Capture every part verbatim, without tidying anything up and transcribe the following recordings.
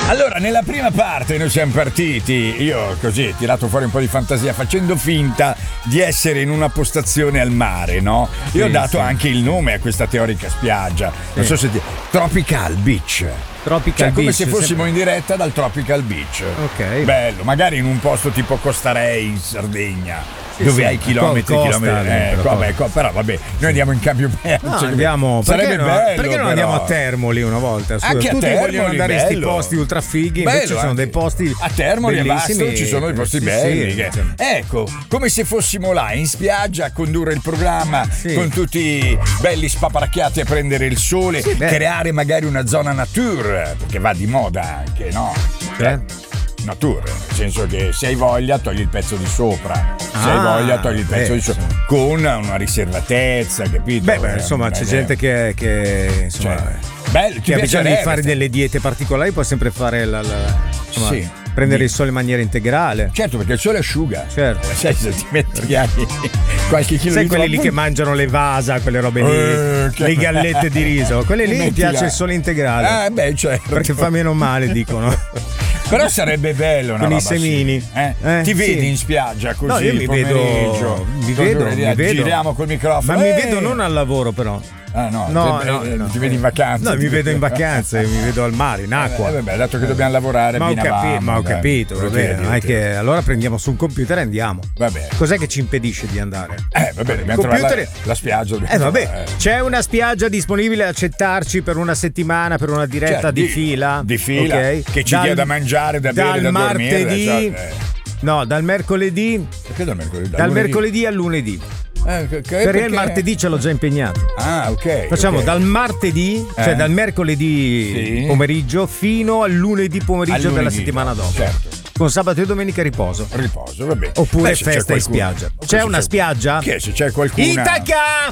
Allora, nella prima parte noi siamo partiti, io così, ho tirato fuori un po' di fantasia facendo finta di essere in una postazione al mare, no? Io sì, ho dato sì. anche il nome a questa teorica spiaggia, non sì. so se ti... Tropical Beach. Tropical cioè, come Beach, se fossimo sempre... in diretta dal Tropical Beach. Ok. Bello, magari in un posto tipo Costa Rei in Sardegna. Sì, dove sì, hai chilometri e chilometri eh, però, vabbè, però vabbè noi andiamo in cambio merci, no, andiamo, sarebbe perché no, bello perché non però. andiamo a Termoli una volta? Scusa, anche tutti a Termoli vogliono andare in questi bello. posti ultra fighi, bello, invece ci sono dei posti a Termoli bellissimi. E Vasto ci sono dei posti sì, belli sì, che, sì. ecco, come se fossimo là in spiaggia a condurre il programma sì. con tutti belli spaparacchiati a prendere il sole, sì, creare magari una zona nature, perché va di moda anche, no? Cioè? Nature, nel senso che se hai voglia togli il pezzo di sopra, se ah, hai voglia togli il pezzo beh, di sopra, con una riservatezza, capito? Beh, beh insomma, c'è gente che, che insomma, cioè, bello, che ha bisogno di fare delle diete particolari, può sempre fare la, la insomma, sì. prendere il sole in maniera integrale. Certo, perché il sole asciuga. Certo. Sai, se ti metti qualche chilo sai di quelli troppo... lì che mangiano le vasa, quelle robe lì, eh, che... le gallette di riso, quelle lì mi piace là. Il sole integrale. Ah, beh, certo. Perché fa meno male, dicono. Però sarebbe bello, con i semini. Sì. Eh? Eh, Ti vedi sì. in spiaggia così? No, io mi vedo. Mi vedo, mi vedo. Giriamo col microfono. Ma eh. mi vedo non al lavoro, però. Ah, no, no, te, no, eh, no, ti vedi in vacanza? No, mi vedo in vacanza, mi vedo al mare, in acqua. Eh, vabbè, dato che dobbiamo lavorare, ma ho, capi- avamo, ma ho dai, capito, va bene, non è che allora prendiamo su un computer e andiamo. Va bene. Cos'è che ci impedisce di andare? Eh, va bene, dobbiamo computer... trovare la, la spiaggia. Eh, vabbè, c'è una spiaggia disponibile a accettarci per una settimana, per una diretta cioè, di, di fila. Di fila, okay. che ci dal, dia da mangiare, da bere, dal da martedì, dormire. Cioè, no, dal mercoledì. Perché dal mercoledì? Dal, dal mercoledì al lunedì. Eh, okay, perché, perché il martedì ce l'ho già impegnato. Ah, ok. Facciamo okay. dal martedì, eh. cioè dal mercoledì sì. pomeriggio fino al lunedì pomeriggio lunedì, della settimana dopo. Certo. Con sabato e domenica riposo. Riposo, va bene. Oppure Beh, festa in spiaggia. C'è una c'è, spiaggia? Che se c'è qualcuno. Itaca!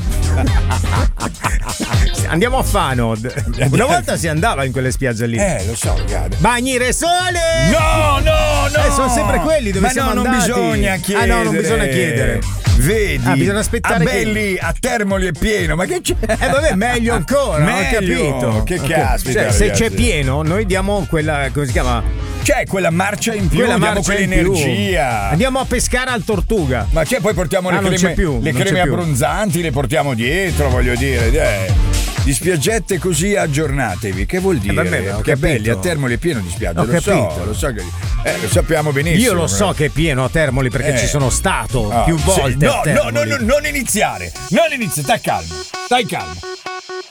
Andiamo a Fano. Una volta si andava in quelle spiagge lì. Eh, lo so, ragazzi. Bagnire Sole! No, no, no! Eh, sono sempre quelli dove Ma siamo no, andati. non bisogna chiedere. Ah no, non bisogna chiedere. Vedi? Ah, bisogna aspettare a Belli, che... a Termoli è pieno, ma che c'è? Eh vabbè, meglio ancora, meglio. ho capito. Che okay. caspita, cioè, se ragazzi. c'è pieno, noi diamo quella, come si chiama? C'è quella marcia in più, quella diamo marcia quell'energia. Andiamo a pescare al Tortuga. Ma c'è, poi portiamo ah, le non creme, c'è più, le non creme c'è più. abbronzanti, le portiamo dietro, voglio dire. Eh. Di spiaggette così aggiornatevi, che vuol dire? Eh, vabbè, che belli, a Termoli è pieno di spiagge, ho lo capito. so, lo so che eh, lo sappiamo benissimo. Io lo so che è pieno a Termoli perché eh. ci sono stato oh, più volte. Sì. No, no, no, no, non iniziare, non iniziare, stai calmo, stai calmo.